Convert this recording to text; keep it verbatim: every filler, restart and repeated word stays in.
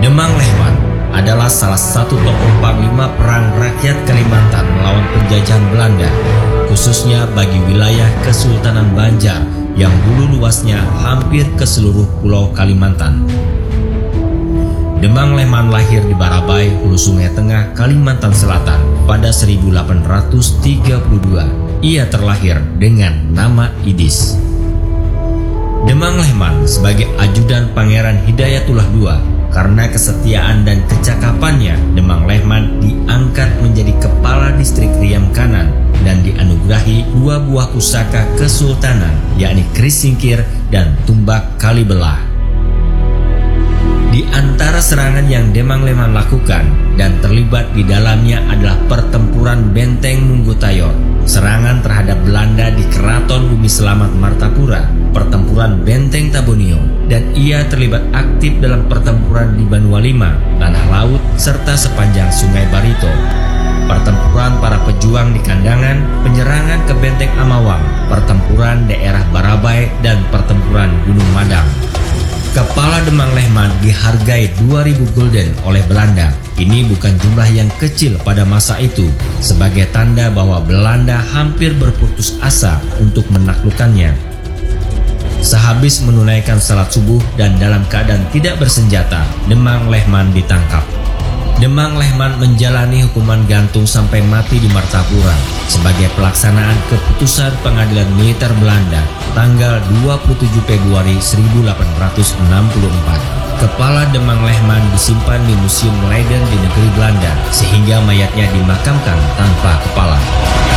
Demang Lehman adalah salah satu tokoh panglima perang rakyat Kalimantan melawan penjajahan Belanda, khususnya bagi wilayah Kesultanan Banjar yang dulu luasnya hampir ke seluruh pulau Kalimantan. Demang Lehman lahir di Barabai, Hulu Sungai Tengah, Kalimantan Selatan pada seribu delapan ratus tiga puluh dua. Ia terlahir dengan nama Idis. Demang Lehman sebagai ajudan Pangeran Hidayatullah kedua. Karena kesetiaan dan kecakapannya, Demang Lehman diangkat menjadi kepala distrik Riam Kanan dan dianugerahi dua buah pusaka kesultanan, yakni Keris Singkir dan Tumbak Kalibelah. Di antara serangan yang Demang Lehman lakukan dan terlibat di dalamnya adalah pertempuran Benteng Munggutayor, serangan terhadap Belanda di Keraton Bumi Selamat Martapura, pertempuran Benteng Tabunio, dan ia terlibat aktif dalam pertempuran di Banua Lima, Tanah Laut, serta sepanjang Sungai Barito. Pertempuran para pejuang di Kandangan, penyerangan ke Benteng Amawang, pertempuran daerah Barabai, dan pertempuran Gunung Madang. Kepala Demang Lehman dihargai dua ribu gulden oleh Belanda. Ini bukan jumlah yang kecil pada masa itu, sebagai tanda bahwa Belanda hampir berputus asa untuk menaklukkannya. Sehabis menunaikan salat subuh dan dalam keadaan tidak bersenjata, Demang Lehman ditangkap. Demang Lehman menjalani hukuman gantung sampai mati di Martapura sebagai pelaksanaan keputusan pengadilan militer Belanda tanggal dua puluh tujuh Februari seribu delapan ratus enam puluh empat. Kepala Demang Lehman disimpan di Museum Leiden di negeri Belanda sehingga mayatnya dimakamkan tanpa kepala.